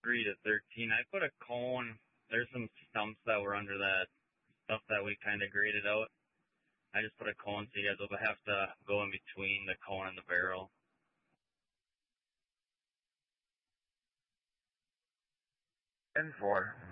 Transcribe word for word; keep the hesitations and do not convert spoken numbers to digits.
three to thirteen. I put a cone. There's some stumps that were under that stuff that we kind of graded out. I just put a cone so you guys will have to go in between the cone and the barrel. ten four.